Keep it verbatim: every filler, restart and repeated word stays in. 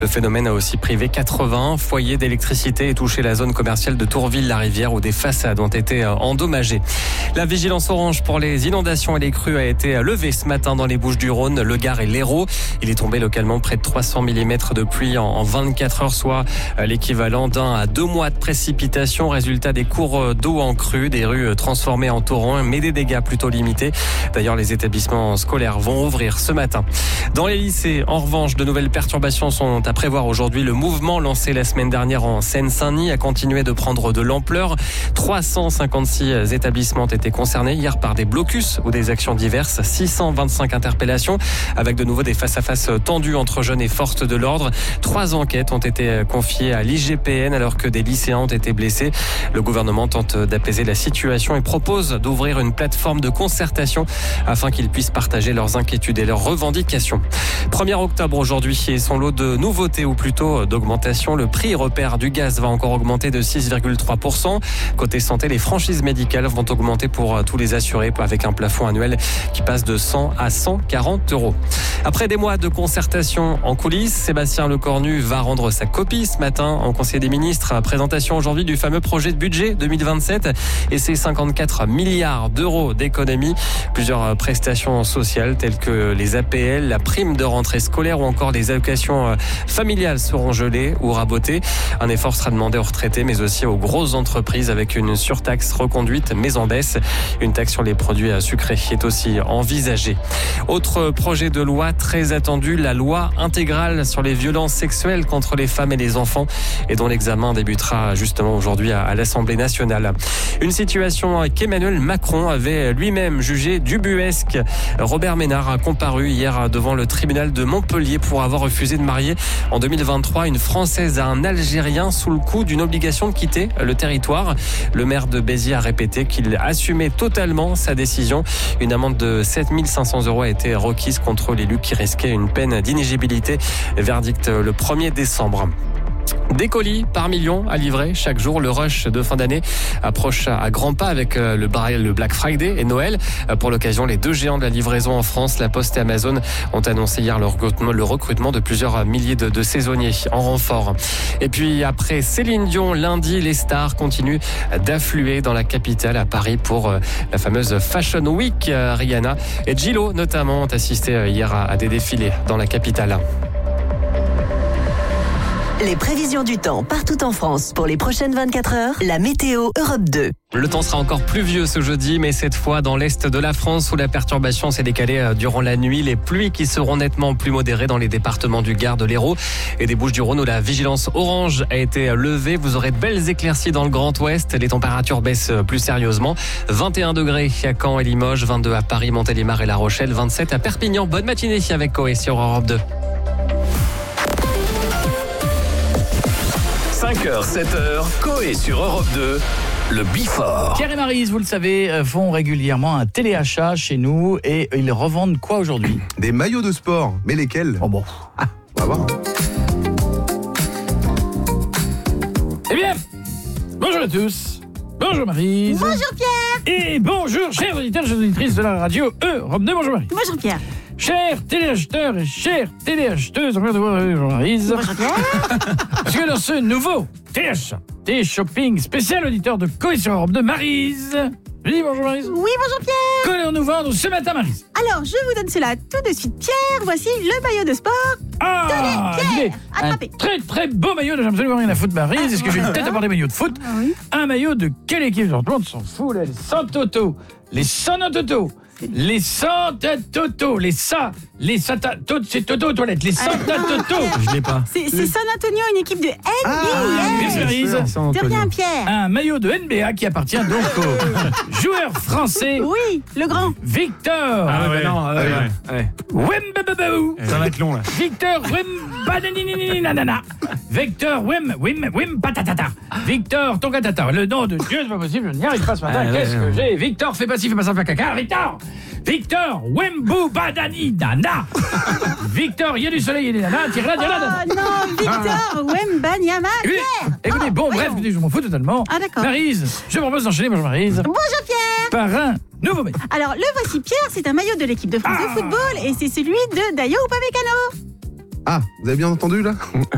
Le phénomène a aussi privé quatre-vingts foyers d'électricité et touché la zone commerciale de Tourville-la-Rivière où des façades ont été endommagées. La vigilance orange pour les inondations et les crues a été levée ce matin dans les Bouches-du-Rhône, le Gard et l'Hérault. Il est tombé localement près de trois cents millimètres de pluie en vingt-quatre heures, soit l'équivalent d'un à deux mois de précipitations. Résultat des cours d'eau en crue, des rues transformées en torrents, mais des dégâts plutôt limités. D'ailleurs, les établissements scolaires vont ouvrir ce matin. Dans les lycées, en revanche, de nouvelles perturbations sont à prévoir aujourd'hui. Le mouvement lancé la semaine dernière en Seine-Saint-Denis a continué de prendre de l'ampleur. trois cent cinquante-six établissements ont été concernés hier par des blocus ou des actions diverses. six cent vingt-cinq interpellations avec de nouveau des face-à-face tendus entre jeunes et forces de l'ordre. Trois enquêtes ont été confiées à l'I G P N alors que des lycéens ont été blessés. Le gouvernement tente d'apaiser la situation et propose d'ouvrir une plateforme de concertation afin qu'ils puissent partager leurs inquiétudes et leurs revendications. premier octobre aujourd'hui et son lot de nouveautés ou plutôt d'augmentation. Le prix repère du gaz va encore augmenter de six virgule trois pour cent. Côté santé, les franchises médicales vont augmenter pour tous les assurés avec un plafond annuel qui passe de cent à cent quarante euros. Après des mois de concertation en coulisses, Sébastien Lecornu va rendre sa copie ce matin en Conseil des ministres. Présentation aujourd'hui du fameux projet de budget deux mille vingt-sept et ses cinquante-quatre milliards d'euros d'économies. Plusieurs prestations sociales telles que les A P L, la prime de rentrée scolaire ou encore les allocations familiales seront gelées ou rabotées. Un effort sera demandé aux retraités mais aussi aux grosses entreprises avec une surtaxe reconduite mais en baisse. Une taxe sur les produits sucrés est aussi envisagée. Autre projet de loi très attendu, la loi intégrale sur les violences sexuelles contre les femmes et les enfants et dont l'examen débutera justement aujourd'hui à l'Assemblée nationale. Une situation qu'Emmanuel Macron avait lui-même jugée dubuesque. Robert Ménard a comparu hier devant le tribunal de Montpellier pour avoir refusé de marier en deux mille vingt-trois une Française à un Algérien sous le coup d'une obligation de quitter le territoire. Le maire de Béziers a répété qu'il assumait totalement sa décision. Une amende de sept mille cinq cents euros a été requise contre l'élu qui risquait une peine d'inéligibilité. Verdict le premier décembre. Des colis par million à livrer chaque jour. Le rush de fin d'année approche à grands pas avec le Black Friday et Noël. Pour l'occasion, les deux géants de la livraison en France, La Poste et Amazon, ont annoncé hier le recrutement de plusieurs milliers de, de saisonniers en renfort. Et puis après Céline Dion, lundi, les stars continuent d'affluer dans la capitale à Paris pour la fameuse Fashion Week. Rihanna et J-Lo notamment ont assisté hier à des défilés dans la capitale. Les prévisions du temps partout en France pour les prochaines vingt-quatre heures, la météo Europe deux. Le temps sera encore pluvieux ce jeudi, mais cette fois dans l'est de la France où la perturbation s'est décalée durant la nuit. Les pluies qui seront nettement plus modérées dans les départements du Gard, de l'Hérault et des Bouches-du-Rhône où la vigilance orange a été levée. Vous aurez de belles éclaircies dans le Grand Ouest. Les températures baissent plus sérieusement. vingt et un degrés à Caen et Limoges, vingt-deux à Paris, Montélimar et La Rochelle, vingt-sept à Perpignan. Bonne matinée avec Coé sur Europe deux. cinq heures, sept heures, Coé sur Europe deux, le Bifort. Pierre et Maryse, vous le savez, font régulièrement un téléachat chez nous et ils revendent quoi aujourd'hui ? Des maillots de sport, mais lesquels ? Oh bon. Ah, on va voir. Eh bien, bonjour à tous. Bonjour Maryse. Bonjour Pierre. Et bonjour chers auditeurs et auditrices de la radio Europe deux. Bonjour Maryse. Bonjour Pierre. Chers téléacheteurs et chères téléacheteuses, bonjour Maryse. Bonjour Pierre. Parce que dans ce nouveau téléachat, télé-shopping spécial auditeur de Coé sur Europe deux, Maryse. Je dis bonjour Maryse. Oui, bonjour Pierre. Qu'allons-nous vendre ce matin Maryse ? Alors, je vous donne cela tout de suite Pierre. Voici le maillot de sport. Ah, Tenez, Pierre, un attrapez. Très très beau maillot, j'ai absolument rien à foutre Maryse. Est-ce que j'ai une tête à part des maillots de foot ? Ah oui. Un maillot de quelle équipe ? Genre, tout le monde s'en fout, là, les Santoto, les Sanototo, les Santa Toto, les Sa, les Santa Toto, c'est Toto aux toilettes, les Santa Toto. Je l'ai pas. C'est, c'est San Antonio, une équipe de N B A. Ah, Merci Maryse. De rien Pierre. Un maillot de N B A qui appartient donc au joueur français Oui, le grand. Victor. Ah ouais, non, ouais, ouais, ouais. Wembababou. Ça va être long là. Victor Wembananinanana. Victor Wem Wem Wem Patatata. Victor Tongatata. Le nom de Dieu, c'est pas possible, je n'y arrive pas ce matin. Ah, Qu'est-ce ouais, que ouais. j'ai ? Victor, fais pas ci, fais pas ça, fais caca. Victor Victor Wembou Badani Nana. Victor, il y a du soleil, il y a des nanas, tire là, tire là. Oh non, Victor Wembanyama. Écoutez, écoutez, bon, bref, écoutez, je m'en fous totalement. Ah, d'accord. Maryse, je vous propose d'enchaîner, bonjour Maryse, Bonjour Pierre. par un nouveau maillot. Alors, le voici Pierre, c'est un maillot de l'équipe de France Ah. de football et c'est celui de Dayo Upamecano. Ah, vous avez bien entendu là ?